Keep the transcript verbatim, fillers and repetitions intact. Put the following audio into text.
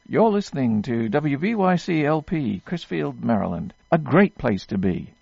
You're listening to W B Y C L P, Crisfield, Maryland. A great place to be.